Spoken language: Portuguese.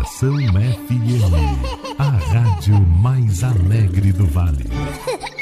Estação FM, a rádio mais alegre do Vale.